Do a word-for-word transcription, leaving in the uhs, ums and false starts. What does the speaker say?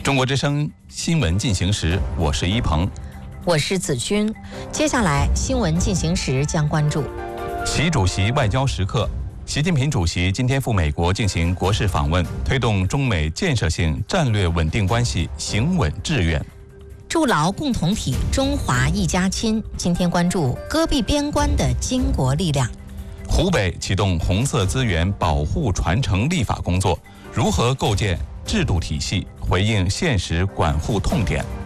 中国之声新闻进行时，我是一鹏， 我是子君。接下来新闻进行时将关注： 习主席外交时刻。习近平主席今天赴美国进行国事访问，推动中美建设性战略稳定关系行稳致远。 筑牢共同体，中华一家亲。今天关注戈壁边关的巾帼力量。 湖北启动红色资源保护传承立法工作，如何构建制度体系，回应现实管护痛点。